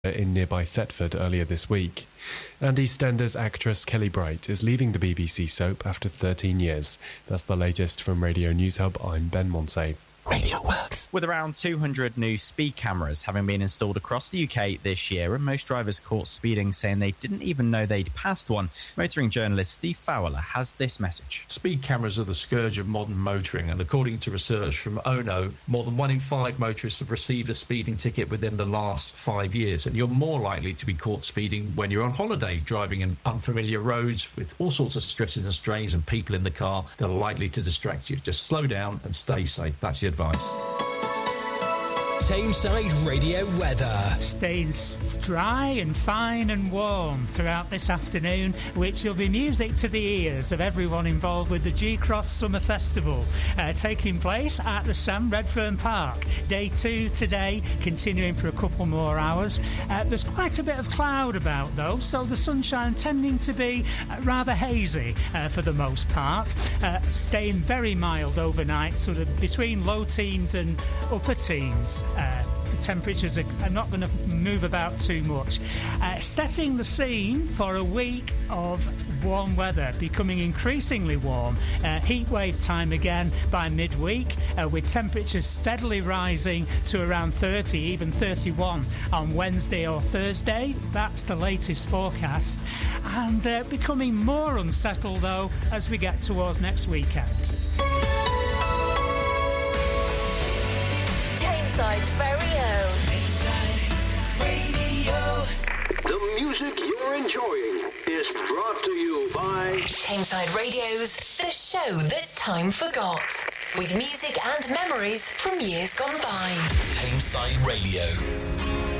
in nearby Thetford earlier this week. And EastEnders actress Kelly Bright is leaving the BBC soap after 13 years. That's the latest from Radio News Hub. I'm Ben Monsey. Radio Works. With around 200 new speed cameras having been installed across the UK this year, and most drivers caught speeding saying they didn't even know they'd passed one, motoring journalist Steve Fowler has this message. Speed cameras are the scourge of modern motoring, and according to research from ONO, more than 1 in 5 motorists have received a speeding ticket within the last 5 years, and you're more likely to be caught speeding when you're on holiday, driving in unfamiliar roads with all sorts of stresses and strains and people in the car that are likely to distract you. Just slow down and stay safe. That's the advice. Tameside Radio weather. Staying dry and fine and warm throughout this afternoon, which will be music to the ears of everyone involved with the G-Cross Summer Festival, taking place at the Sam Redfern Park. Day 2 today, continuing for a couple more hours. There's quite a bit of cloud about, though, so the sunshine tending to be rather hazy for the most part. Staying very mild overnight, sort of between low teens and upper teens. The temperatures are not going to move about too much. Setting the scene for a week of warm weather, becoming increasingly warm. Heat wave time again by midweek, with temperatures steadily rising to around 30, even 31 on Wednesday or Thursday. That's the latest forecast. And becoming more unsettled, though, as we get towards next weekend. Tameside's very own Tameside Radio. The music you're enjoying is brought to you by Tameside Radio's The Show That Time Forgot, with music and memories from years gone by. Tameside Radio.